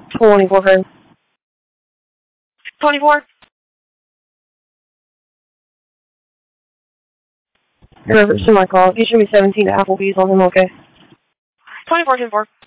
24, friend. 24. Remember, it's my call. He should be 17 to Applebee's on him, okay? 24, 24.